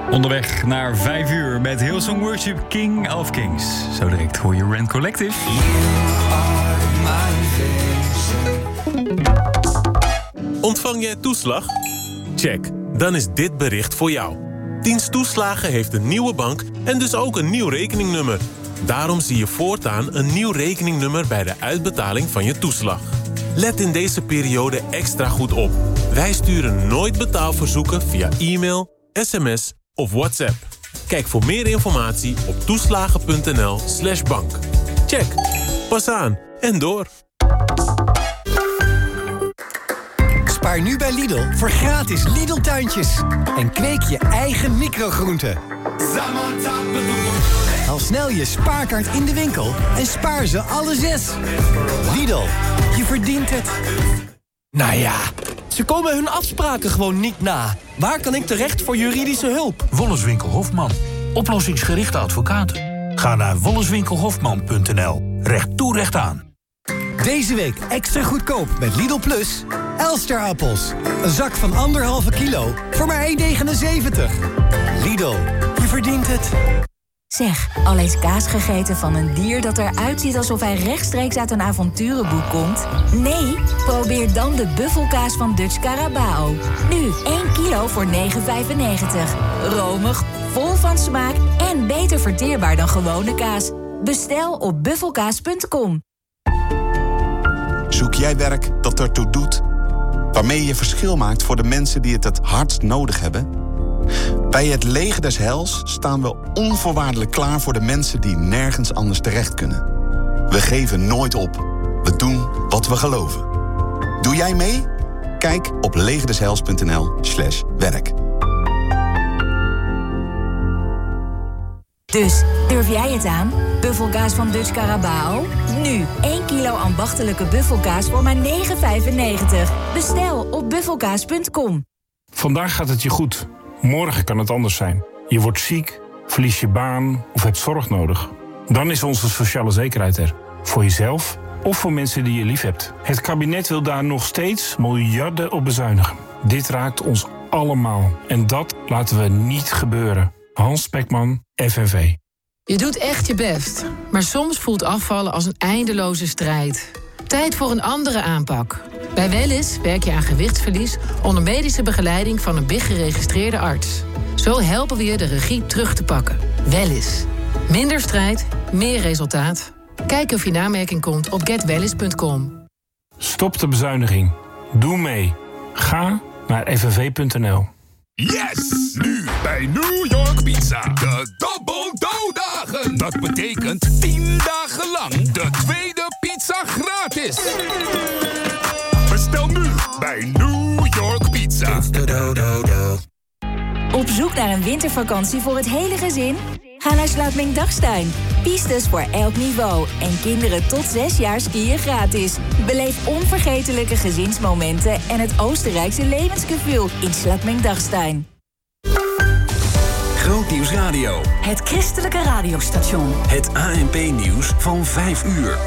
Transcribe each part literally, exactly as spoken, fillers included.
Onderweg naar vijf uur met Hillsong Worship King of Kings. Zo direct hoor je Rand Collective. Ontvang jij toeslag? Check, dan is dit bericht voor jou. Dienst Toeslagen heeft een nieuwe bank en dus ook een nieuw rekeningnummer. Daarom zie je voortaan een nieuw rekeningnummer bij de uitbetaling van je toeslag. Let in deze periode extra goed op. Wij sturen nooit betaalverzoeken via e-mail, sms of WhatsApp. Kijk voor meer informatie op toeslagen.nl slash bank. Check, pas aan en door. Spaar nu bij Lidl voor gratis Lidl-tuintjes. En kweek je eigen microgroenten. Haal snel je spaarkaart in de winkel en spaar ze alle zes. Lidl, je verdient het. Nou ja, ze komen hun afspraken gewoon niet na. Waar kan ik terecht voor juridische hulp? Wolleswinkel Hofman. Oplossingsgerichte advocaten. Ga naar wolleswinkel hofman punt n l. Recht toe, recht aan. Deze week extra goedkoop met Lidl Plus. Elsterappels. Een zak van anderhalve kilo voor maar één negenenzeventig. Lidl, je verdient het. Zeg, al eens kaas gegeten van een dier dat eruit ziet alsof hij rechtstreeks uit een avonturenboek komt? Nee? Probeer dan de buffelkaas van Dutch Carabao. Nu één kilo voor negen vijfennegentig. Romig, vol van smaak en beter verteerbaar dan gewone kaas. Bestel op buffelkaas punt com. Zoek jij werk dat ertoe doet? Waarmee je verschil maakt voor de mensen die het het hardst nodig hebben? Bij het Leger des Heils staan we onvoorwaardelijk klaar voor de mensen die nergens anders terecht kunnen. We geven nooit op. We doen wat we geloven. Doe jij mee? Kijk op legerdesheils punt n l slash werk. Dus, durf jij het aan? Buffelkaas van Dutch Carabao? Nu, één kilo ambachtelijke buffelkaas voor maar negen vijfennegentig. Bestel op buffelkaas punt com. Vandaag gaat het je goed. Morgen kan het anders zijn. Je wordt ziek, verlies je baan of hebt zorg nodig. Dan is onze sociale zekerheid er. Voor jezelf of voor mensen die je lief hebt. Het kabinet wil daar nog steeds miljarden op bezuinigen. Dit raakt ons allemaal. En dat laten we niet gebeuren. Hans Spekman, F N V. Je doet echt je best. Maar soms voelt afvallen als een eindeloze strijd. Tijd voor een andere aanpak. Bij Wellys werk je aan gewichtsverlies onder medische begeleiding van een B I G-geregistreerde arts. Zo helpen we je de regie terug te pakken. Wellys. Minder strijd, meer resultaat. Kijk of je in aanmerking komt op get wellys punt com. Stop de bezuiniging. Doe mee. Ga naar f n v punt n l. Yes! Nu bij New York Pizza. De Double Dough-dagen. Dat betekent tien dagen lang de tweede pizza gratis. Bestel nu bij New York Pizza. Op zoek naar een wintervakantie voor het hele gezin? Ga naar Sluitming-Dachstein. Pistes voor elk niveau. En kinderen tot zes jaar skiën gratis. Beleef onvergetelijke gezinsmomenten en het Oostenrijkse levensgevoel in Sluitming-Dachstein. Grootnieuws Radio. Het christelijke radiostation. Het A N P-nieuws van vijf uur.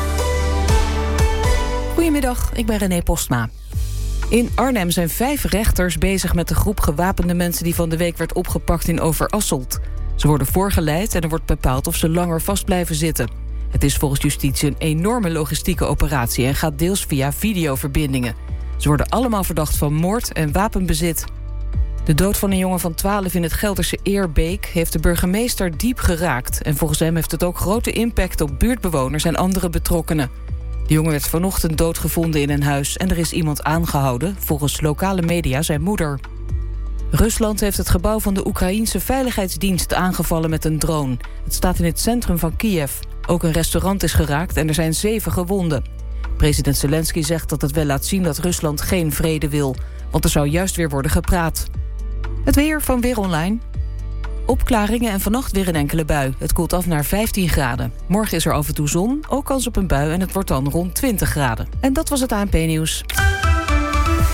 Goedemiddag, ik ben René Postma. In Arnhem zijn vijf rechters bezig met de groep gewapende mensen die van de week werd opgepakt in Overasselt. Ze worden voorgeleid en er wordt bepaald of ze langer vast blijven zitten. Het is volgens justitie een enorme logistieke operatie en gaat deels via videoverbindingen. Ze worden allemaal verdacht van moord en wapenbezit. De dood van een jongen van twaalf in het Gelderse Eerbeek heeft de burgemeester diep geraakt. En volgens hem heeft het ook grote impact op buurtbewoners en andere betrokkenen. De jongen werd vanochtend doodgevonden in een huis en er is iemand aangehouden, volgens lokale media zijn moeder. Rusland heeft het gebouw van de Oekraïense veiligheidsdienst aangevallen met een drone. Het staat in het centrum van Kiev. Ook een restaurant is geraakt en er zijn zeven gewonden. President Zelensky zegt dat het wel laat zien dat Rusland geen vrede wil, want er zou juist weer worden gepraat. Het weer van Weer Online. Opklaringen en vannacht weer een enkele bui. Het koelt af naar vijftien graden. Morgen is er af en toe zon, ook kans op een bui en het wordt dan rond twintig graden. En dat was het A N P-nieuws.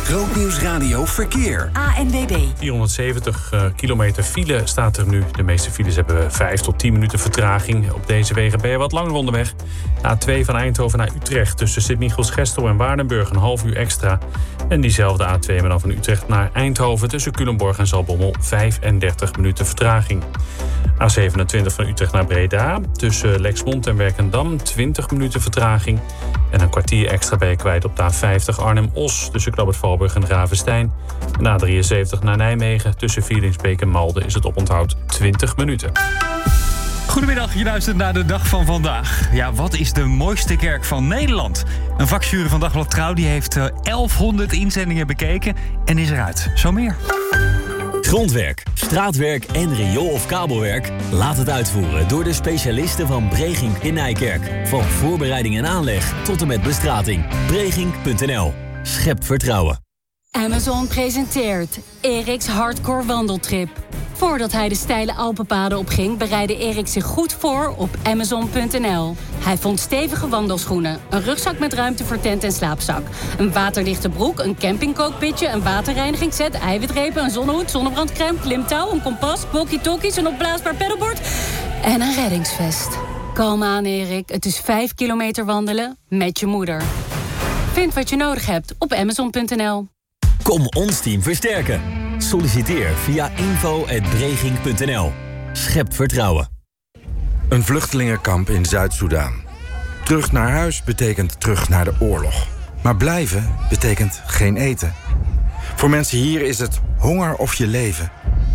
Grootnieuws Radio Verkeer. A N W B. vierhonderdzeventig uh, kilometer file staat er nu. De meeste files hebben vijf tot tien minuten vertraging. Op deze wegen ben je wat langer onderweg. A twee van Eindhoven naar Utrecht tussen Sint-Michiels-Gestel en Waardenburg een half uur extra. En diezelfde A twee maar dan van Utrecht naar Eindhoven tussen Culemborg en Zaltbommel vijfendertig minuten vertraging. A zevenentwintig van Utrecht naar Breda tussen Lexmond en Werkendam twintig minuten vertraging. En een kwartier extra ben je kwijt op de A vijftig Arnhem-Os tussen Knobbert-Valburg en Ravenstein. En A drieënzeventig naar Nijmegen tussen Vierlingsbeek en Malden is het oponthoud twintig minuten. Goedemiddag, je luistert naar de dag van vandaag. Ja, wat is de mooiste kerk van Nederland? Een vakjury van Dagblad Trouw die heeft elfhonderd inzendingen bekeken en is eruit. Zo meer. Grondwerk, straatwerk en riool- of kabelwerk? Laat het uitvoeren door de specialisten van Bregink in Nijkerk. Van voorbereiding en aanleg tot en met bestrating. Bregink punt n l. Schept vertrouwen. Amazon presenteert Erik's Hardcore Wandeltrip. Voordat hij de steile Alpenpaden opging, bereidde Erik zich goed voor op Amazon punt n l. Hij vond stevige wandelschoenen, een rugzak met ruimte voor tent en slaapzak, een waterdichte broek, een campingkookpitje, een waterreinigingsset, eiwitrepen, een zonnehoed, zonnebrandcrème, klimtouw, een kompas, walkie-talkies, een opblaasbaar pedalboard en een reddingsvest. Kalm aan, Erik. Het is vijf kilometer wandelen met je moeder. Vind wat je nodig hebt op Amazon punt n l. Kom ons team versterken. Solliciteer via info at bregink punt n l. Schept vertrouwen. Een vluchtelingenkamp in Zuid-Soedan. Terug naar huis betekent terug naar de oorlog. Maar blijven betekent geen eten. Voor mensen hier is het honger of je leven.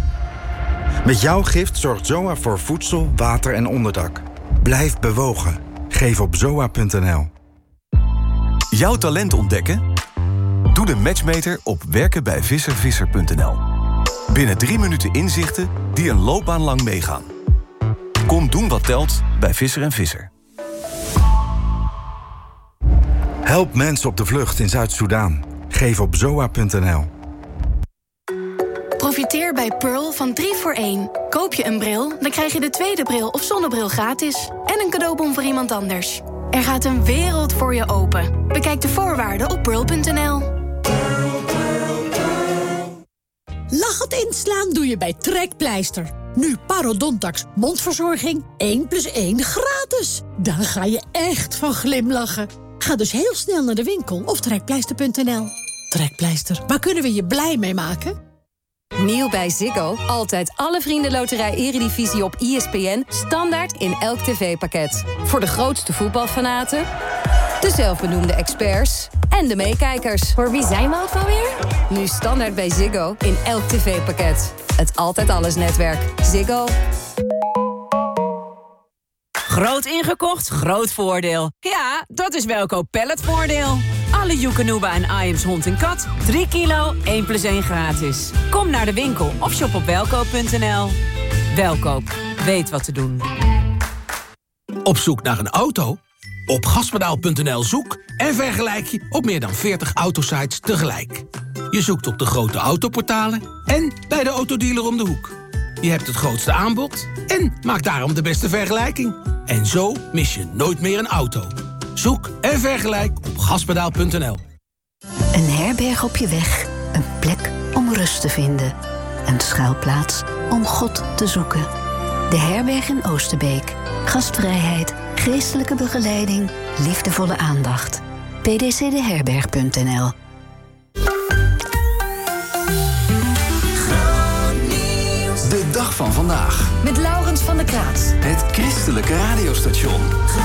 Met jouw gift zorgt Z O A voor voedsel, water en onderdak. Blijf bewogen. Geef op zoa punt n l. Jouw talent ontdekken? Doe de matchmeter op werken bij visser visser punt n l. Binnen drie minuten inzichten die een loopbaan lang meegaan. Kom doen wat telt bij Visser en Visser. Help mensen op de vlucht in Zuid-Soedan. Geef op zoa punt n l. Profiteer bij Pearl van drie voor één. Koop je een bril, dan krijg je de tweede bril of zonnebril gratis. En een cadeaubon voor iemand anders. Er gaat een wereld voor je open. Bekijk de voorwaarden op pearl punt n l. Lachend inslaan doe je bij Trekpleister. Nu Parodontax mondverzorging één plus één gratis. Dan ga je echt van glimlachen. Ga dus heel snel naar de winkel of trekpleister punt n l. Trekpleister, waar kunnen we je blij mee maken? Nieuw bij Ziggo. Altijd alle Vriendenloterij Eredivisie op I S P N. Standaard in elk tv-pakket. Voor de grootste voetbalfanaten, de zelfbenoemde experts en de meekijkers. Voor wie zijn we ook alweer? Nu standaard bij Ziggo in elk tv-pakket. Het Altijd Alles netwerk. Ziggo. Groot ingekocht, groot voordeel. Ja, dat is Welkoop Palletvoordeel. Alle Joekanuba en Iams hond en kat. drie kilo, één plus één gratis. Kom naar de winkel of shop op welkoop punt n l. Welkoop, weet wat te doen. Op zoek naar een auto? Op gaspedaal punt n l zoek en vergelijk je op meer dan veertig autosites tegelijk. Je zoekt op de grote autoportalen en bij de autodealer om de hoek. Je hebt het grootste aanbod en maakt daarom de beste vergelijking. En zo mis je nooit meer een auto. Zoek en vergelijk op gaspedaal punt n l. Een herberg op je weg. Een plek om rust te vinden. Een schuilplaats om God te zoeken. De herberg in Oosterbeek. Gastvrijheid, geestelijke begeleiding, liefdevolle aandacht. p d c de herberg punt n l. De dag van vandaag. Met Laurens van der Kraat. Het christelijke radiostation.